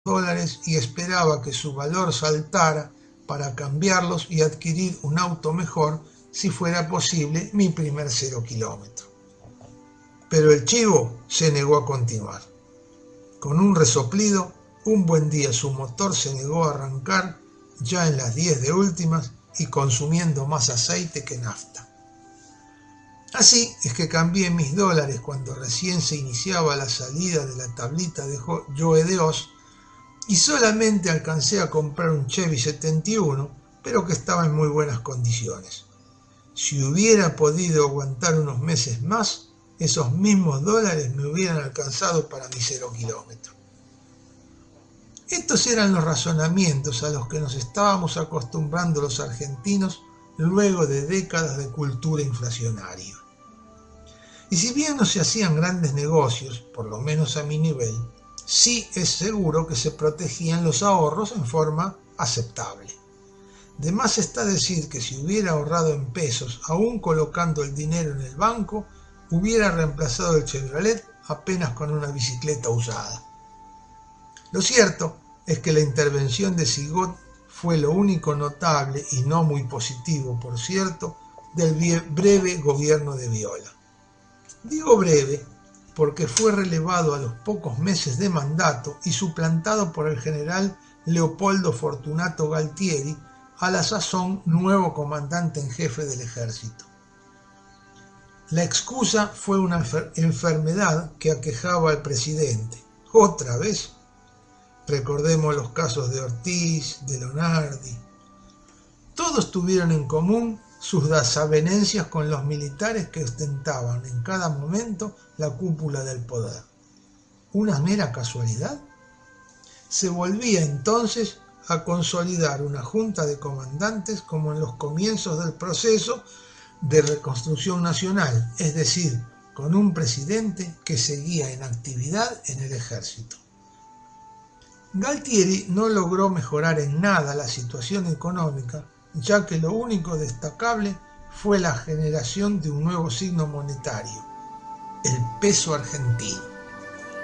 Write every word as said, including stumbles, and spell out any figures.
dólares y esperaba que su valor saltara para cambiarlos y adquirir un auto mejor, si fuera posible, mi primer cero kilómetro. Pero el chivo se negó a continuar. Con un resoplido, un buen día su motor se negó a arrancar, ya en las diez de últimas y consumiendo más aceite que nafta. Así es que cambié mis dólares cuando recién se iniciaba la salida de la tablita de Joe de Oz y solamente alcancé a comprar un Chevy setenta y uno, pero que estaba en muy buenas condiciones. Si hubiera podido aguantar unos meses más, esos mismos dólares me hubieran alcanzado para mi cero kilómetro. Estos eran los razonamientos a los que nos estábamos acostumbrando los argentinos luego de décadas de cultura inflacionaria. Y si bien no se hacían grandes negocios, por lo menos a mi nivel, sí es seguro que se protegían los ahorros en forma aceptable. De más está decir que si hubiera ahorrado en pesos, aún colocando el dinero en el banco, hubiera reemplazado el Chevrolet apenas con una bicicleta usada. Lo cierto es que la intervención de Sigot fue lo único notable, y no muy positivo por cierto, del breve gobierno de Viola. Digo breve porque fue relevado a los pocos meses de mandato y suplantado por el general Leopoldo Fortunato Galtieri, a la sazón nuevo comandante en jefe del ejército. La excusa fue una enfer- enfermedad que aquejaba al presidente. ¿Otra vez? Recordemos los casos de Ortiz, de Lonardi. Todos tuvieron en común sus desavenencias con los militares que ostentaban en cada momento la cúpula del poder. ¿Una mera casualidad? Se volvía entonces a consolidar una junta de comandantes como en los comienzos del proceso de reconstrucción nacional, es decir, con un presidente que seguía en actividad en el ejército. Galtieri no logró mejorar en nada la situación económica, ya que lo único destacable fue la generación de un nuevo signo monetario, el peso argentino.